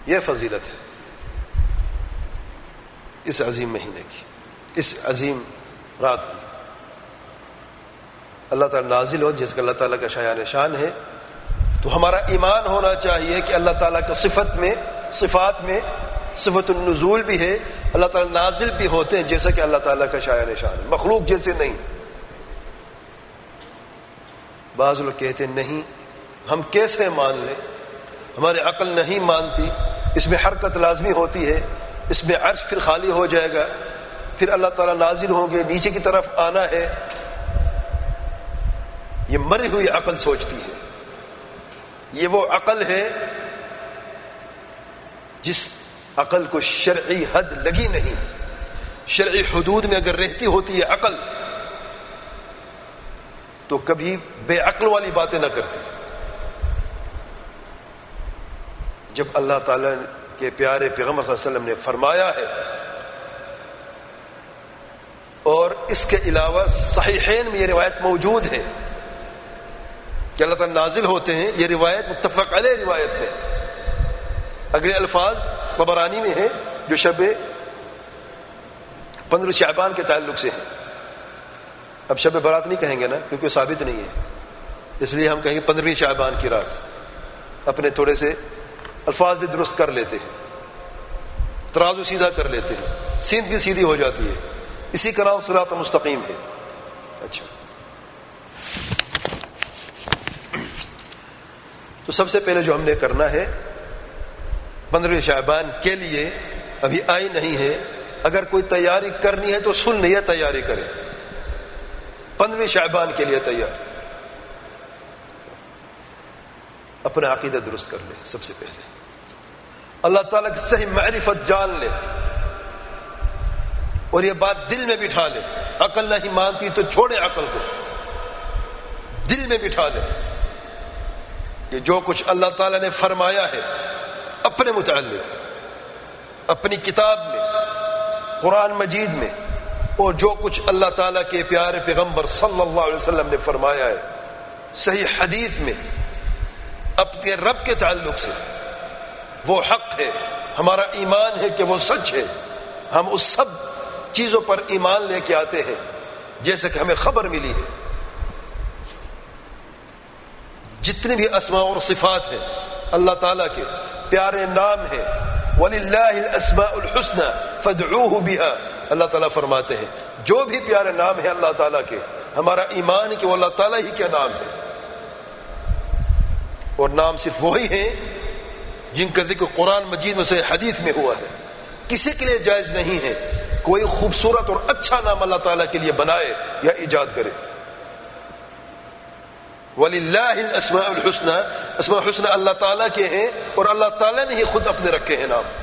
یہ فضیلت ہے اس عظیم مہینے کی، اس عظیم رات کی۔ اللہ تعالیٰ نازل ہو جس کا اللہ تعالیٰ کا شایان شان ہے، تو ہمارا ایمان ہونا چاہیے کہ اللہ تعالیٰ کا صفات میں صفت النزول بھی ہے، اللہ تعالیٰ نازل بھی ہوتے ہیں جیسا کہ اللہ تعالیٰ کا شایان شان ہے، مخلوق جیسے نہیں۔ بعض لوگ کہتے ہیں نہیں، ہم کیسے مان لیں، ہماری عقل نہیں مانتی، اس میں حرکت لازمی ہوتی ہے، اس میں عرش پھر خالی ہو جائے گا، پھر اللہ تعالیٰ نازل ہوں گے، نیچے کی طرف آنا ہے۔ یہ مری ہوئی عقل سوچتی ہے، یہ وہ عقل ہے جس عقل کو شرعی حد لگی نہیں، شرعی حدود میں اگر رہتی ہوتی ہے عقل تو کبھی بے عقل والی باتیں نہ کرتی۔ جب اللہ تعالیٰ کے پیارے پیغمبر صلی اللہ علیہ وسلم نے فرمایا ہے، اور اس کے علاوہ صحیحین میں یہ روایت موجود ہے کہ اللہ تعالیٰ نازل ہوتے ہیں، یہ روایت متفق علیہ روایت ہے، اگلے الفاظ طبرانی میں ہے جو شب 15 شعبان کے تعلق سے ہے۔ اب شب برات نہیں کہیں گے نا کیونکہ ثابت نہیں ہے، اس لیے ہم کہیں گے 15 شعبان کی رات۔ اپنے تھوڑے سے الفاظ بھی درست کر لیتے ہیں، ترازو سیدھا کر لیتے ہیں، سیندھ بھی سیدھی ہو جاتی ہے، اسی کا نام صراط مستقیم ہے۔ اچھا، تو سب سے پہلے جو ہم نے کرنا ہے 15 شعبان کے لیے، ابھی آئی نہیں ہے، اگر کوئی تیاری کرنی ہے تو سن لیا، تیاری کرے 15 شعبان کے لیے تیاری۔ اپنا عقیدہ درست کر لے، سب سے پہلے اللہ تعالیٰ کی صحیح معرفت جان لے، اور یہ بات دل میں بٹھا لے۔ عقل نہیں مانتی تو چھوڑے عقل کو، دل میں بٹھا لے کہ جو کچھ اللہ تعالیٰ نے فرمایا ہے اپنے متعلق، اپنی کتاب میں، قرآن مجید میں، اور جو کچھ اللہ تعالیٰ کے پیارے پیغمبر صلی اللہ علیہ وسلم نے فرمایا ہے صحیح حدیث میں اپنے رب کے تعلق سے، وہ حق ہے، ہمارا ایمان ہے کہ وہ سچ ہے۔ ہم اس سب چیزوں پر ایمان لے کے آتے ہیں جیسے کہ ہمیں خبر ملی ہے۔ جتنے بھی اسماء اور صفات ہیں اللہ تعالیٰ کے پیارے نام ہیں، وَلِلَّهِ الْأَسْمَاءُ الْحُسْنَى فَادْعُوهُ بِهَا، اللہ تعالیٰ فرماتے ہیں جو بھی پیارے نام ہیں اللہ تعالیٰ کے، ہمارا ایمان ہے کہ وہ اللہ تعالیٰ ہی کے نام ہے، اور نام صرف وہی ہیں جن کا ذکر قرآن مجید میں سے حدیث میں ہوا ہے۔ کسی کے لیے جائز نہیں ہے کوئی خوبصورت اور اچھا نام اللہ تعالیٰ کے لیے بنائے یا ایجاد کرے۔ وَلِلَّهِ الْأَسْمَاءُ الْحُسْنَى، اسماء حسنى اللہ تعالیٰ کے ہیں، اور اللہ تعالیٰ نے ہی خود اپنے رکھے ہیں نام۔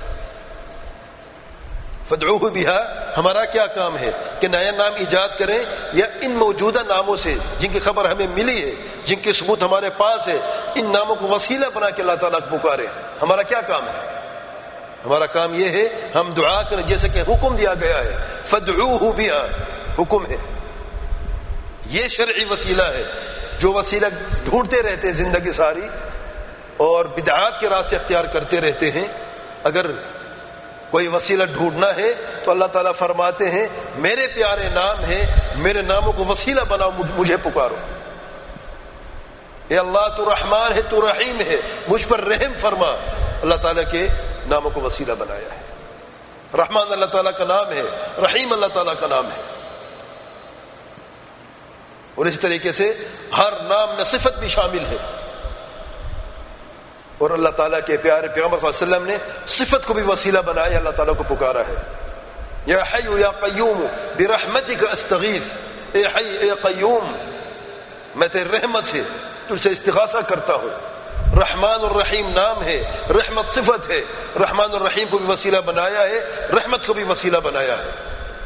فَادْعُوهُ بِهَا، ہمارا کیا کام ہے کہ نیا نام ایجاد کریں یا ان موجودہ ناموں سے جن کی خبر ہمیں ملی ہے، جن کے ثبوت ہمارے پاس ہے، ان ناموں کو وسیلہ بنا کے اللہ تعالیٰ کو پکاریں۔ ہمارا کیا کام ہے؟ ہمارا کام یہ ہے ہم دعا کریں جیسے کہ حکم دیا گیا ہے، فَادْعُوهُ بِهَا، حکم ہے، یہ شرعی وسیلہ ہے۔ جو وسیلہ ڈھونڈتے رہتے ہیں زندگی ساری اور بدعات کے راستے اختیار کرتے رہتے ہیں، اگر کوئی وسیلہ ڈھونڈنا ہے تو اللہ تعالیٰ فرماتے ہیں میرے پیارے نام ہیں، میرے ناموں کو وسیلہ بناؤ، مجھے پکارو۔ اے اللہ تو رحمان ہے، تو رحیم ہے، مجھ پر رحم فرما۔ اللہ تعالیٰ کے ناموں کو وسیلہ بنایا ہے۔ رحمان اللہ تعالیٰ کا نام ہے، رحیم اللہ تعالیٰ کا نام ہے، اور اس طریقے سے ہر نام میں صفت بھی شامل ہے، اور اللہ تعالیٰ کے پیارے پیغمبر صلی اللہ علیہ وسلم نے صفت کو بھی وسیلہ بنایا، اللہ تعالیٰ کو پکارا ہے۔ یا حی یا قیوم برحمتک استغیث، اے حی اے قیوم، میں تیری رحمت سے تجھ سے استغاثہ کرتا ہوں۔ رحمان الرحیم نام ہے، رحمت صفت ہے، رحمان الرحیم کو بھی وسیلہ بنایا ہے، رحمت کو بھی وسیلہ بنایا ہے،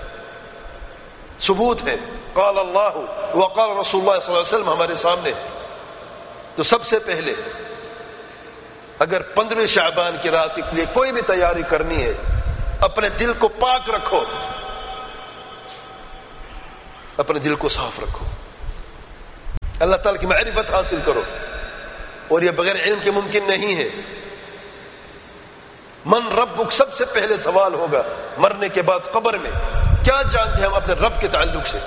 ثبوت ہے۔ قال اللہ وقال رسول اللہ صلی اللہ علیہ وسلم ہمارے سامنے۔ تو سب سے پہلے اگر 15 شعبان کی رات کے لیے کوئی بھی تیاری کرنی ہے، اپنے دل کو پاک رکھو، اپنے دل کو صاف رکھو، اللہ تعالیٰ کی معرفت حاصل کرو، اور یہ بغیر علم کے ممکن نہیں ہے۔ من ربک سب سے پہلے سوال ہوگا مرنے کے بعد قبر میں. کیا جانتے ہیں ہم اپنے رب کے تعلق سے؟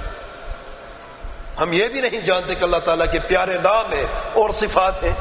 ہم یہ بھی نہیں جانتے کہ اللہ تعالیٰ کے پیارے نام ہیں اور صفات ہیں.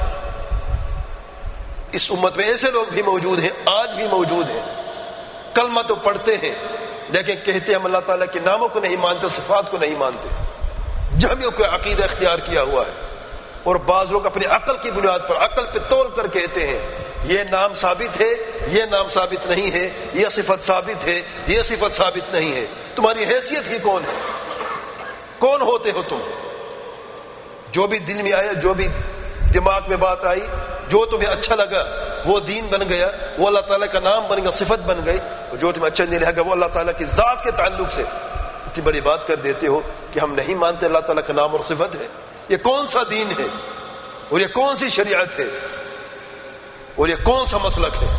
اس امت میں ایسے لوگ بھی موجود ہیں، آج بھی موجود ہیں، کلمہ تو پڑھتے ہیں لیکن کہتے ہیں ہم اللہ تعالیٰ کے ناموں کو نہیں مانتے، صفات کو نہیں مانتے. جہمیوں کو عقیدہ اختیار کیا ہوا ہے. اور بعض لوگ اپنی عقل کی بنیاد پر عقل پہ تول کر کہتے ہیں یہ نام ثابت ہے، یہ نام ثابت نہیں ہے، یہ صفت ثابت ہے، یہ صفت ثابت نہیں ہے. تمہاری حیثیت ہی کون ہے؟ کون ہوتے ہو تم؟ جو بھی دل میں آیا، جو بھی دماغ میں بات آئی، جو تمہیں اچھا لگا وہ دین بن گیا، وہ اللہ تعالیٰ کا نام بن گیا، صفت بن گئی. جو تمہیں اچھا نہیں لگا وہ اللہ تعالیٰ کی ذات کے تعلق سے اتنی بڑی بات کر دیتے ہو کہ ہم نہیں مانتے اللہ تعالیٰ کا نام اور صفت ہے. یہ کون سا دین ہے اور یہ کون سی شریعت ہے اور یہ کون سا مسلک ہے؟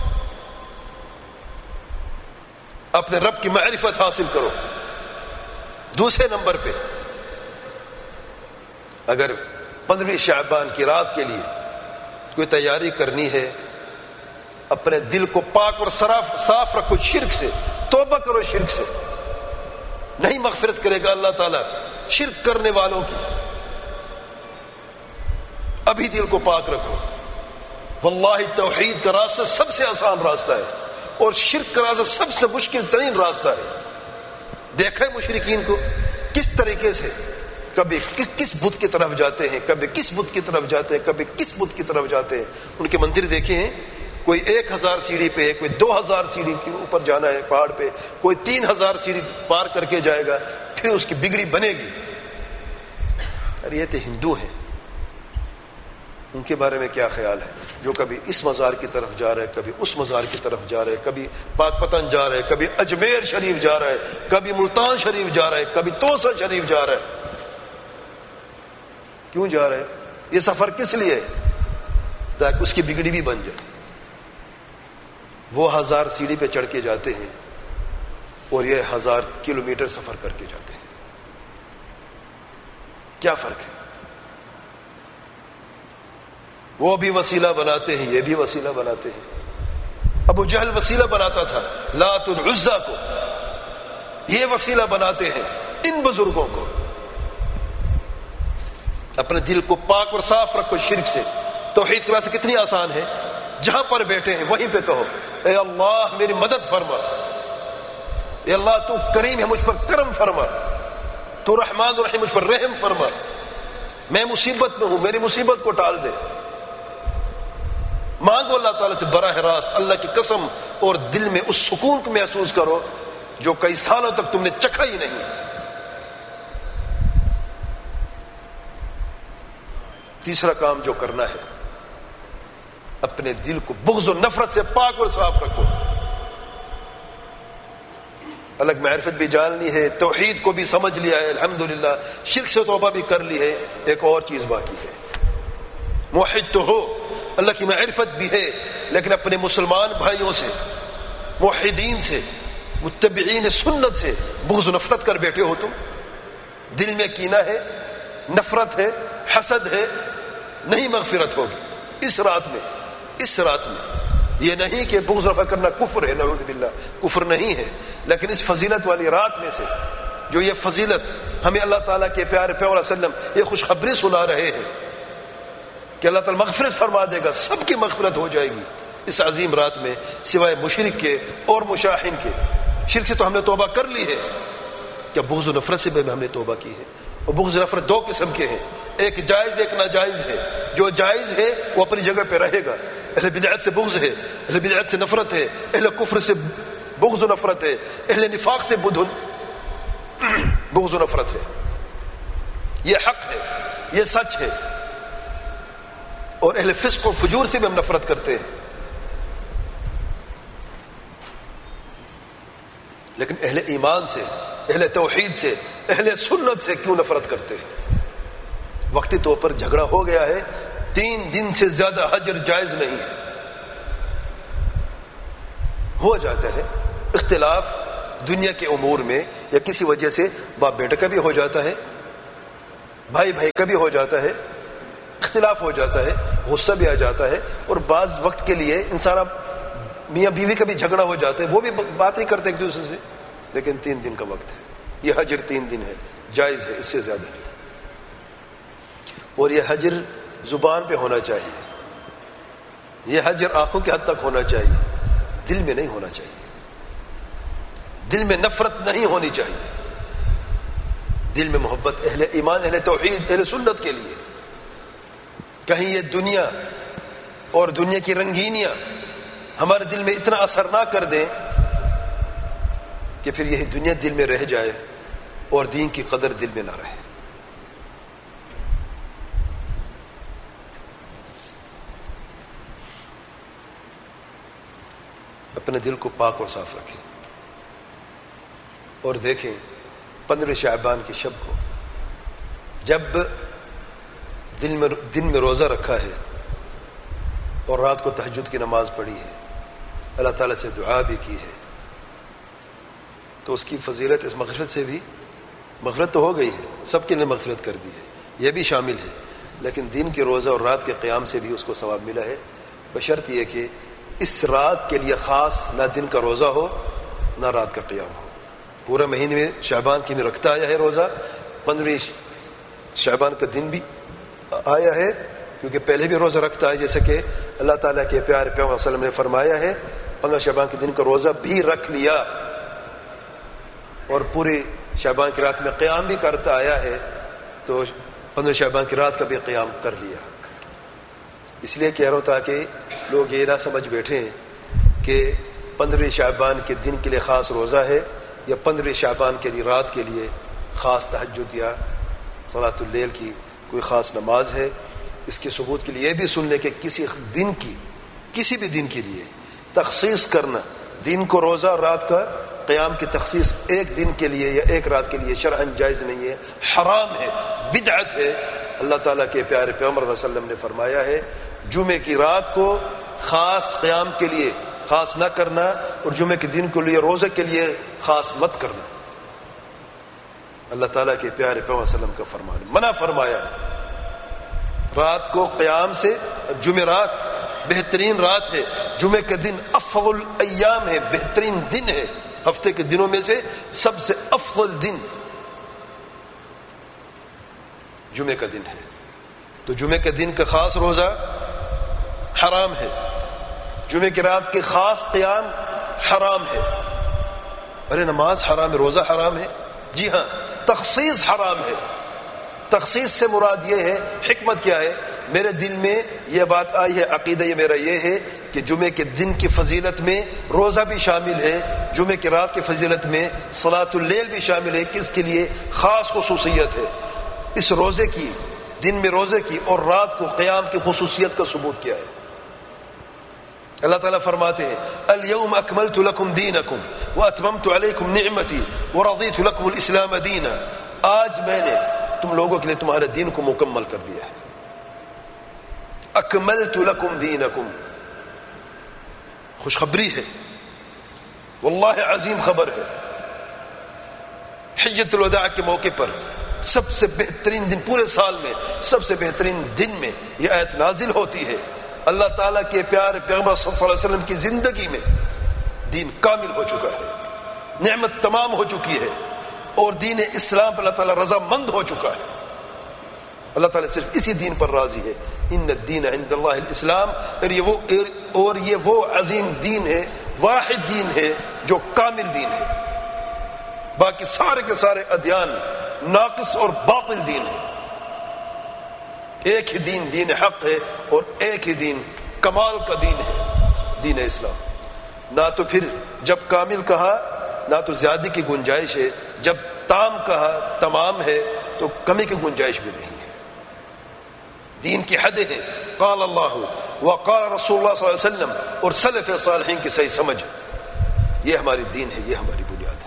اپنے رب کی معرفت حاصل کرو. دوسرے نمبر پہ اگر 15 شعبان کی رات کے لیے کوئی تیاری کرنی ہے، اپنے دل کو پاک اور صاف رکھو شرک سے. توبہ کرو شرک سے. نہیں مغفرت کرے گا اللہ تعالیٰ شرک کرنے والوں کی. ابھی دل کو پاک رکھو. واللہ توحید کا راستہ سب سے آسان راستہ ہے اور شرک کا راستہ سب سے مشکل ترین راستہ ہے. دیکھا ہے مشرکین کو کس طریقے سے کبھی کس بت کی طرف جاتے ہیں، کبھی کس بت کی طرف جاتے ہیں، کبھی کس بت کی طرف جاتے ہیں. ان کے مندر دیکھے ہیں، کوئی 1000 سیڑھی پہ ہے، کوئی 2000 سیڑھی کے اوپر جانا ہے پہاڑ پہ، کوئی 3000 سیڑھی پار کر کے جائے گا، پھر اس کی بگڑی بنے گی. ارے یہ تو ہندو ہیں، ان کے بارے میں کیا خیال ہے؟ جو کبھی اس مزار کی طرف جا رہا ہے، کبھی اس مزار کی طرف جا رہا ہے، کبھی پاک پتن جا رہا ہے، کبھی اجمیر شریف جا رہا ہے، کبھی ملتان شریف جا رہا ہے، کبھی توسا شریف جا رہا ہے. کیوں جا رہے؟ یہ سفر کس لیے؟ تاکہ اس کی بگڑی بھی بن جائے. وہ 1000 سیڑھی پہ چڑھ کے جاتے ہیں اور یہ 1000 کلومیٹر سفر کر کے جاتے ہیں. کیا فرق ہے؟ وہ بھی وسیلہ بناتے ہیں، یہ بھی وسیلہ بناتے ہیں. ابو جہل وسیلہ بناتا تھا لات العزا کو، یہ وسیلہ بناتے ہیں ان بزرگوں کو. اپنے دل کو پاک اور صاف رکھو شرک سے. توحید کا راستہ کتنی آسان ہے، جہاں پر بیٹھے ہیں وہیں پہ کہو اے اللہ میری مدد فرما، اے اللہ تو کریم ہے مجھ پر کرم فرما، تو رحمان الرحیم مجھ پر رحم فرما، میں مصیبت میں ہوں میری مصیبت کو ٹال دے. مانگو اللہ تعالیٰ سے براہ راست، اللہ کی قسم، اور دل میں اس سکون کو محسوس کرو جو کئی سالوں تک تم نے چکھا ہی نہیں. تیسرا کام جو کرنا ہے، اپنے دل کو بغض و نفرت سے پاک اور صاف رکھو. الگ معرفت بھی جان لی ہے، توحید کو بھی سمجھ لیا ہے الحمدللہ، شرک سے توبہ بھی کر لی ہے. ایک اور چیز باقی ہے، موحد تو ہو، اللہ کی معرفت بھی ہے، لیکن اپنے مسلمان بھائیوں سے، موحدین سے، متبعین سنت سے بغض و نفرت کر بیٹھے ہو. تم دل میں کینہ ہے، نفرت ہے، حسد ہے، نہیں مغفرت ہوگی اس رات میں. اس رات میں یہ نہیں کہ بغض رفع کرنا کفر ہے، نعوذ باللہ کفر نہیں ہے، لیکن اس فضیلت والی رات میں سے جو یہ فضیلت ہمیں اللہ تعالیٰ کے پیارے پیغمبر صلی اللہ علیہ وسلم یہ خوشخبری سنا رہے ہیں کہ اللہ تعالیٰ مغفرت فرما دے گا، سب کی مغفرت ہو جائے گی اس عظیم رات میں، سوائے مشرک کے اور مشاہن کے. شرک سے تو ہم نے توبہ کر لی ہے، کیا بغض و نفرت سے بھی ہم نے توبہ کی ہے؟ اور بغض و نفرت 2 قسم کے ہیں، ایک جائز ایک ناجائز ہے. جو جائز ہے وہ اپنی جگہ پہ رہے گا، اہل بدعت سے بغض ہے، اہل بدعت سے نفرت ہے، اہل کفر سے بغض و نفرت ہے، اہل نفاق سے بغض و نفرت ہے. یہ حق ہے، یہ سچ ہے. اور اہل فسق و فجور سے بھی ہم نفرت کرتے ہیں، لیکن اہل ایمان سے، اہل توحید سے، اہل سنت سے کیوں نفرت کرتے ہیں؟ وقتی طور پر جھگڑا ہو گیا ہے، 3 دن سے زیادہ حجر جائز نہیں ہے. ہو جاتا ہے اختلاف دنیا کے امور میں، یا کسی وجہ سے باپ بیٹے کا بھی ہو جاتا ہے، بھائی بھائی کا بھی ہو جاتا ہے، اختلاف ہو جاتا ہے، غصہ بھی آ جاتا ہے، اور بعض وقت کے لیے انسان میاں بیوی کا بھی جھگڑا ہو جاتا ہے، وہ بھی بات نہیں کرتے ایک دوسرے سے، لیکن 3 دن کا وقت ہے، یہ حجر 3 دن ہے، جائز ہے، اس سے زیادہ نہیں۔ اور یہ حجر زبان پہ ہونا چاہیے، یہ حجر آنکھوں کے حد تک ہونا چاہیے، دل میں نہیں ہونا چاہیے، دل میں نفرت نہیں ہونی چاہیے، دل میں محبت اہل ایمان، اہل توحید، اہل سنت کے لیے۔ کہیں یہ دنیا اور دنیا کی رنگینیاں ہمارے دل میں اتنا اثر نہ کر دیں کہ پھر یہی دنیا دل میں رہ جائے اور دین کی قدر دل میں نہ رہے۔ اپنے دل کو پاک اور صاف رکھیں اور دیکھیں 15 شعبان کی شب کو جب دن میں روزہ رکھا ہے اور رات کو تہجد کی نماز پڑھی ہے، اللہ تعالیٰ سے دعا بھی کی ہے، تو اس کی فضیلت اس مغفرت سے بھی، مغفرت تو ہو گئی ہے، سب کے لیے مغفرت کر دی ہے، یہ بھی شامل ہے، لیکن دن کے روزہ اور رات کے قیام سے بھی اس کو ثواب ملا ہے، بشرط یہ کہ اس رات کے لیے خاص نہ دن کا روزہ ہو نہ رات کا قیام ہو۔ پورا مہینے میں شعبان کی میں رکھتا آیا ہے روزہ، 15 شعبان کا دن بھی آیا ہے، کیونکہ پہلے بھی روزہ رکھتا ہے، جیسے کہ اللہ تعالیٰ کے پیارے پیغمبر صلی اللہ علیہ وسلم نے فرمایا ہے 15 شعبان کے دن کا روزہ بھی رکھ لیا اور پوری شعبان کی رات میں قیام بھی کرتا آیا ہے، تو 15 شعبان کی رات کا بھی قیام کر لیا۔ اس لیے کہہ رہا ہوں تاکہ لوگ یہ نہ سمجھ بیٹھیں کہ 15 شعبان کے دن کے لیے خاص روزہ ہے یا 15 شعبان کے لیے رات کے لیے خاص تہجد یا صلاۃ اللیل کی کوئی خاص نماز ہے۔ اس کے ثبوت کے لیے یہ بھی سن لیں کہ کسی بھی دن کے لیے تخصیص کرنا، دن کو روزہ اور رات کا قیام کی تخصیص ایک دن کے لیے یا ایک رات کے لیے شرعاً جائز نہیں ہے، حرام ہے، بدعت ہے۔ اللہ تعالیٰ کے پیارے پیغمبر صلی اللہ علیہ وسلم نے فرمایا ہے جمعے کی رات کو خاص قیام کے لیے خاص نہ کرنا اور جمعے کے دن کے لیے روزے کے لیے خاص مت کرنا۔ اللہ تعالیٰ کے پیارے پیغمبر صلی اللہ علیہ وسلم کا فرمان، منع فرمایا ہے رات کو قیام سے۔ جمعرات بہترین رات ہے، جمعے کا دن افضل الایام ہے، بہترین دن ہے، ہفتے کے دنوں میں سے سب سے افضل دن جمعے کا دن ہے، تو جمعے کے دن کا خاص روزہ حرام ہے، جمعے کی رات کے خاص قیام حرام ہے۔ ارے نماز حرام ہے، روزہ حرام ہے، جی ہاں، تخصیص حرام ہے۔ تخصیص سے مراد یہ ہے، حکمت کیا ہے؟ میرے دل میں یہ بات آئی ہے، عقیدہ یہ میرا یہ ہے کہ جمعے کے دن کی فضیلت میں روزہ بھی شامل ہے، جمعے کی رات کی فضیلت میں صلاۃ اللیل بھی شامل ہے، کہ اس کے لیے خاص خصوصیت ہے۔ اس روزے کی، دن میں روزے کی اور رات کو قیام کی خصوصیت کا ثبوت کیا ہے؟ اللہ تعالیٰ فرماتے ہیں الیوم اکملت لکم دینکم واتممت علیکم نعمتی ورضیت لکم الاسلام دینا، آج میں نے تم لوگوں کے لیے تمہارے دین کو مکمل کر دیا ہے۔ اکملت لکم دینکم، خوشخبری ہے، واللہ عظیم خبر ہے۔ حجۃ الوداع کے موقع پر سب سے بہترین دن، پورے سال میں سب سے بہترین دن میں یہ آیت نازل ہوتی ہے۔ اللہ تعالیٰ کے پیارے پیغمبر صلی اللہ علیہ وسلم کی زندگی میں دین کامل ہو چکا ہے، نعمت تمام ہو چکی ہے، اور دین اسلام پر اللہ تعالیٰ رضا مند ہو چکا ہے۔ اللہ تعالیٰ صرف اسی دین پر راضی ہے، ان الدین عند اللہ الاسلام، اور یہ وہ عظیم دین ہے، واحد دین ہے جو کامل دین ہے۔ باقی سارے کے سارے ادیان ناقص اور باطل دین ہے۔ ایک ہی دین، دین حق ہے، اور ایک ہی دین کمال کا دین ہے، دین اسلام۔ نہ تو پھر جب کامل کہا نہ تو زیادہ کی گنجائش ہے، جب تام کہا تمام ہے تو کمی کی گنجائش بھی نہیں ہے۔ دین کی حدیں ہیں، قال اللہ وقال رسول اللہ صلی اللہ علیہ وسلم اور سلف صالحین کی صحیح سمجھ، یہ ہماری دین ہے، یہ ہماری بنیاد ہے۔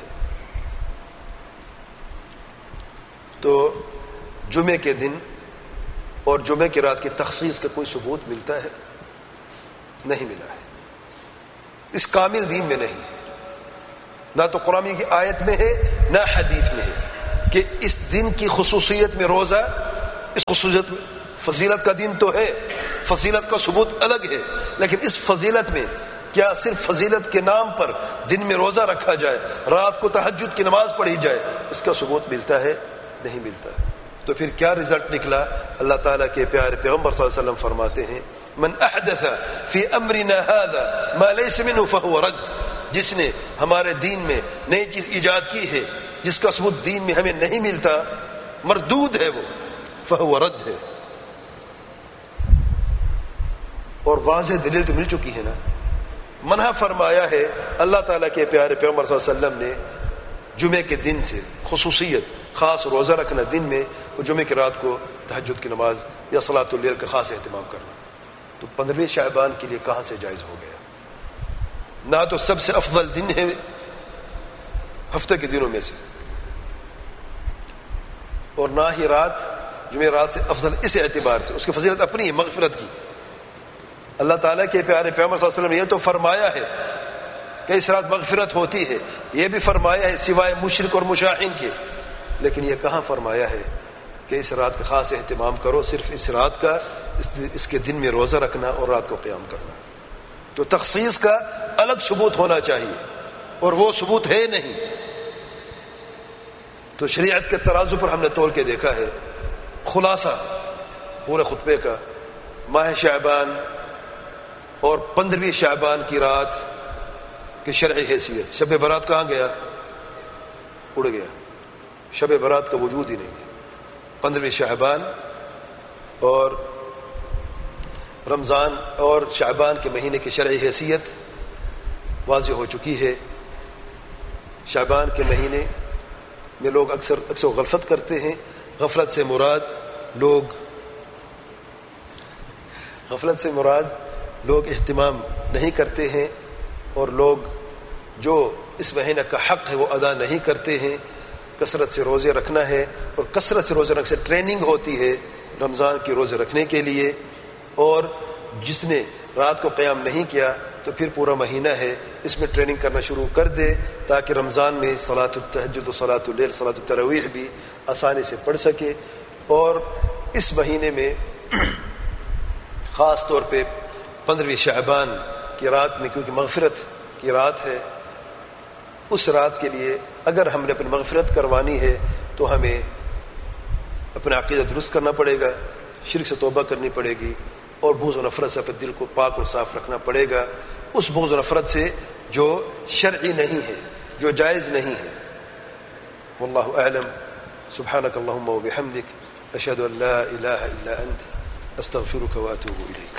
تو جمعے کے دن اور جمعے کی رات کی تخصیص کا کوئی ثبوت ملتا ہے؟ نہیں ملا ہے، اس کامل دین میں نہیں، نہ تو قرآن کی آیت میں ہے نہ حدیث میں ہے کہ اس دن کی خصوصیت میں روزہ، اس خصوصیت میں فضیلت کا دن تو ہے، فضیلت کا ثبوت الگ ہے، لیکن اس فضیلت میں کیا صرف فضیلت کے نام پر دن میں روزہ رکھا جائے، رات کو تہجد کی نماز پڑھی جائے، اس کا ثبوت ملتا ہے؟ نہیں ملتا۔ تو پھر کیا رزلٹ نکلا؟ اللہ تعالیٰ کے پیارے پیغمبر صلی اللہ علیہ وسلم فرماتے ہیں من احدث فی امرنا هذا ما ليس منه فهو رد، جس نے ہمارے دین میں نئی چیز ایجاد کی ہے جس کا ثبوت دین میں ہمیں نہیں ملتا، مردود ہے وہ، فهو رد ہے۔ اور واضح دلیل تو مل چکی ہے نا، منع فرمایا ہے اللہ تعالیٰ کے پیارے پیغمبر صلی اللہ علیہ وسلم نے جمعے کے دن سے خصوصیت، خاص روزہ رکھنا دن میں، اور جمعے کی رات کو تہجد کی نماز یا صلاۃ اللیل کا خاص اہتمام کرنا۔ تو 15 شعبان کے لیے کہاں سے جائز ہو گیا؟ نہ تو سب سے افضل دن ہے ہفتے کے دنوں میں سے، اور نہ ہی رات جمعہ رات سے افضل اس اعتبار سے، اس کی فضیلت اپنی ہے مغفرت کی۔ اللہ تعالیٰ کے پیارے پیغمبر صلی اللہ علیہ وسلم نے یہ تو فرمایا ہے کہ اس رات مغفرت ہوتی ہے، یہ بھی فرمایا ہے سوائے مشرک اور مشاہین کے، لیکن یہ کہاں فرمایا ہے کہ اس رات کا خاص اہتمام کرو؟ صرف اس رات کا، اس کے دن میں روزہ رکھنا اور رات کو قیام کرنا۔ تو تخصیص کا الگ ثبوت ہونا چاہیے، اور وہ ثبوت ہے نہیں۔ تو شریعت کے ترازو پر ہم نے تول کے دیکھا ہے، خلاصہ پورے خطبے کا، ماہ شعبان اور 15 شعبان کی رات کی شرعی حیثیت۔ شب برات کہاں گیا؟ اڑ گیا، شب برات کا وجود ہی نہیں ہے۔ 15 شعبان اور رمضان اور شعبان کے مہینے کی شرعی حیثیت واضح ہو چکی ہے۔ شعبان کے مہینے میں لوگ اکثر غفلت کرتے ہیں۔ غفلت سے مراد لوگ اہتمام نہیں کرتے ہیں، اور لوگ جو اس مہینہ کا حق ہے وہ ادا نہیں کرتے ہیں۔ کثرت سے روزے رکھنا ہے، اور کثرت سے روزے رکھنے سے ٹریننگ ہوتی ہے رمضان کی روزے رکھنے کے لیے، اور جس نے رات کو قیام نہیں کیا تو پھر پورا مہینہ ہے اس میں ٹریننگ کرنا شروع کر دے، تاکہ رمضان میں صلاۃ التہجد و صلاۃ اللیل، صلاۃ التراویح بھی آسانی سے پڑھ سکے۔ اور اس مہینے میں خاص طور پہ 15 شعبان کی رات میں، کیونکہ مغفرت کی رات ہے، اس رات کے لیے اگر ہم نے اپنی مغفرت کروانی ہے تو ہمیں اپنا عقیدہ درست کرنا پڑے گا، شرک سے توبہ کرنی پڑے گی، اور بغض و نفرت سے اپنے دل کو پاک اور صاف رکھنا پڑے گا، اس بغض و نفرت سے جو شرعی نہیں ہے، جو جائز نہیں ہے۔ واللہ اعلم۔ سبحانک اللہم و بحمدک، اشہد ان لا الہ الا انت، استغفرک و اتوب الیک۔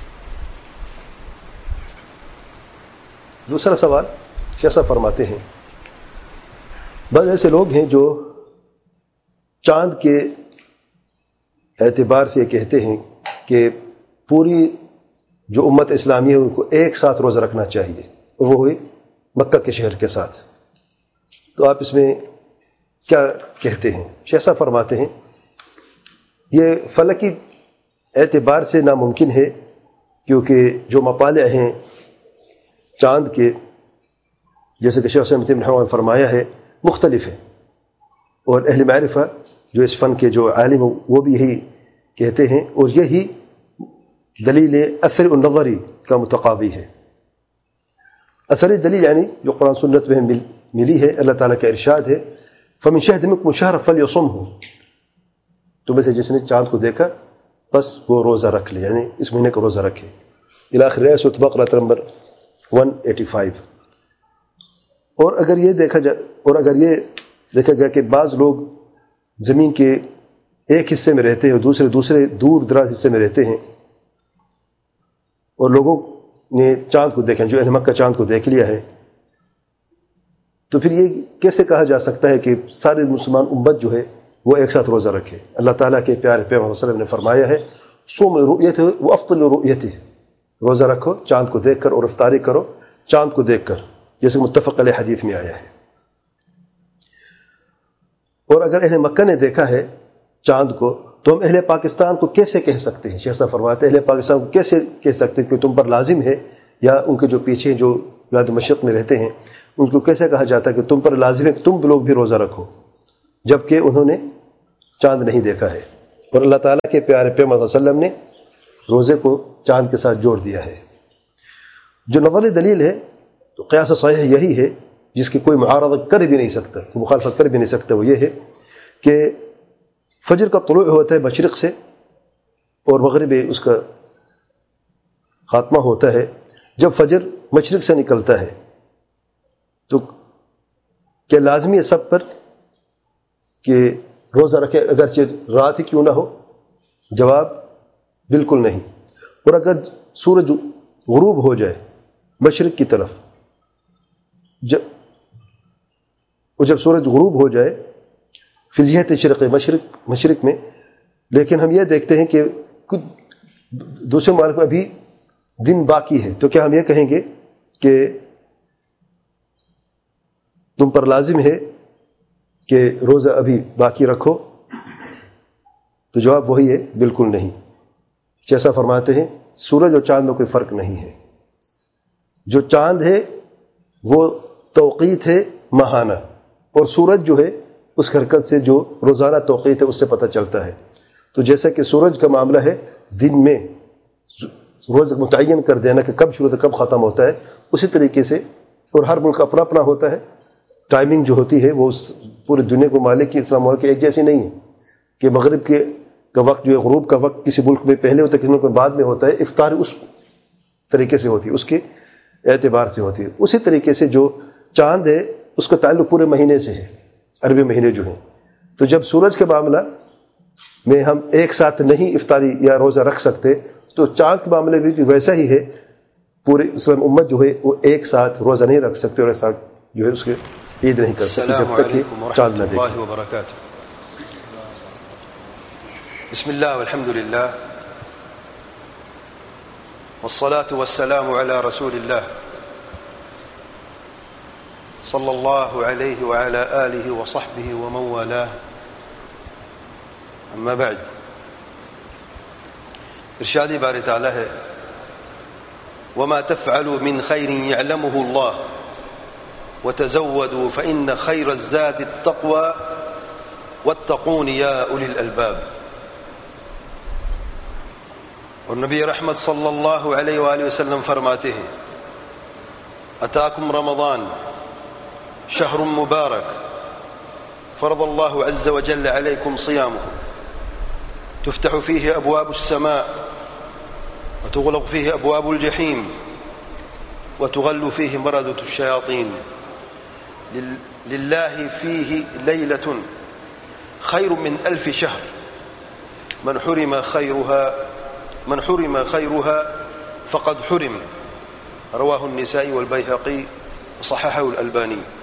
دوسرا سوال کیسا فرماتے ہیں، بعض ایسے لوگ ہیں جو چاند کے اعتبار سے کہتے ہیں کہ پوری جو امت اسلامی ہے ان کو ایک ساتھ روزہ رکھنا چاہیے، وہ ہوئی مکہ کے شہر کے ساتھ۔ تو آپ اس میں کیا کہتے ہیں؟ شیخ فرماتے ہیں یہ فلکی اعتبار سے ناممکن ہے، کیونکہ جو مطالع ہیں چاند کے، جیسے کہ شیخ حسین بن حسین نے فرمایا ہے، مختلف ہے، اور اہل معرفہ جو اس فن کے جو عالم وہ بھی یہی کہتے ہیں، اور یہی دلیل اثر النظری کا متقاضی ہے۔ اثری دلیل یعنی جو قرآن سنت میں ملی ہے، اللہ تعالیٰ کا ارشاد ہے فَمِن شَهْدٍ مِنكُمُ الشَّهْرَ فَلْيَصُمْهُ، تو میں سے جس نے چاند کو دیکھا بس وہ روزہ رکھ لے، یعنی اس مہینے کا روزہ رکھے، الی آخر سورۃ بقرہ نمبر 185۔ اور اگر یہ دیکھا گیا کہ بعض لوگ زمین کے ایک حصے میں رہتے ہیں اور دوسرے دور دراز حصے میں رہتے ہیں، اور لوگوں نے چاند کو دیکھا، جو اہل مکہ چاند کو دیکھ لیا ہے، تو پھر یہ کیسے کہا جا سکتا ہے کہ سارے مسلمان امت جو ہے وہ ایک ساتھ روزہ رکھے؟ اللہ تعالیٰ کے پیارے پیغمبر صلی اللہ علیہ وسلم نے فرمایا ہے صوم رؤیتہ وافطر رؤیتہ، روزہ رکھو چاند کو دیکھ کر، اور افطاری کرو چاند کو دیکھ کر، جیسے متفق علیہ حدیث میں آیا ہے۔ اور اگر اہل مکہ نے دیکھا ہے چاند کو تو ہم اہل پاکستان کو کیسے کہہ سکتے ہیں؟ شیخ صاحب فرماتے ہیں اہل پاکستان کو کیسے کہہ سکتے ہیں کہ تم پر لازم ہے، یا ان کے جو پیچھے جو بلاد مشرق میں رہتے ہیں ان کو کیسے کہا جاتا ہے کہ تم پر لازم ہے کہ تم لوگ بھی روزہ رکھو، جبکہ انہوں نے چاند نہیں دیکھا ہے؟ اور اللہ تعالیٰ کے پیارے پیغمبر صلی اللہ علیہ وسلم نے روزے کو چاند کے ساتھ جوڑ دیا ہے۔ جو نظری دلیل ہے تو قیاس صحیح یہی ہے جس کی کوئی معارضہ کر بھی نہیں سکتا، کوئی مخالفت کر بھی نہیں سکتا، وہ یہ ہے کہ فجر کا طلوع ہوتا ہے مشرق سے اور مغرب اس کا خاتمہ ہوتا ہے جب فجر مشرق سے نکلتا ہے، تو کیا لازمی ہے سب پر کہ روزہ رکھے اگرچہ رات ہی کیوں نہ ہو؟ جواب بالکل نہیں۔ اور اگر سورج غروب ہو جائے مشرق کی طرف، جب سورج غروب ہو جائے فی الجہت الشرقی مشرق میں، لیکن ہم یہ دیکھتے ہیں کہ کچھ دوسرے ممالک میں ابھی دن باقی ہے، تو کیا ہم یہ کہیں گے کہ تم پر لازم ہے کہ روزہ ابھی باقی رکھو؟ تو جواب وہی ہے، بالکل نہیں۔ جیسا فرماتے ہیں سورج اور چاند میں کوئی فرق نہیں ہے، جو چاند ہے وہ توقیت ہے ماہانہ، اور سورج جو ہے اس حرکت سے جو روزانہ توقیت ہے اس سے پتہ چلتا ہے۔ تو جیسا کہ سورج کا معاملہ ہے دن میں روز متعین کر دینا کہ کب شروع ہوتا ہے کب ختم ہوتا ہے، اسی طریقے سے اور ہر ملک اپنا اپنا ہوتا ہے، ٹائمنگ جو ہوتی ہے وہ پورے دنیا کو مالک کی اسلام ملک ایک جیسی نہیں ہے کہ مغرب کا وقت جو ہے غروب کا وقت کسی ملک میں پہلے ہوتا ہے کسی ملک میں بعد میں ہوتا ہے، افطار اس طریقے سے ہوتی ہے، اس کے اعتبار سے ہوتی ہے۔ اسی طریقے سے جو چاند ہے اس کا تعلق پورے مہینے سے ہے، عربی مہینے جو ہیں، تو جب سورج کے معاملہ میں ہم ایک ساتھ نہیں افطاری یا روزہ رکھ سکتے تو چاند کے معاملے میں بھی ویسا ہی ہے، پورے اسلام امت جو ہے وہ ایک ساتھ روزہ نہیں رکھ سکتے اور ایک ساتھ جو ہے اس کے عید نہیں کر سکتے جب تک کہ چاند نہ دیکھیں۔ اللہ وبرکاتہ۔ بسم اللہ والحمد للہ والصلاة والسلام على رسول اللہ صلی اللہ علیہ وعلى آلہ وصحبہ ومن والاہ، اما بعد۔ ارشاد باری تعالی ہے وما تفعلوا من خیر یعلمہ اللہ وتزودوا فإن خیر الزاد التقوى واتقون یا اولی الالباب۔ اور نبی رحمت صلی اللہ علیہ وآلہ وسلم فرماتے ہیں اتاکم رمضان شہر مبارک فرض اللہ عز وجل علیکم صیامہ تفتح فيه أبواب السماء وتغلق فيه أبواب الجحيم وتغل فيه مردة الشياطين لله فيه ليلة خير من 1000 شهر من حرم خيرها فقد حرم، رواه النسائي والبيهقي وصححه الألباني۔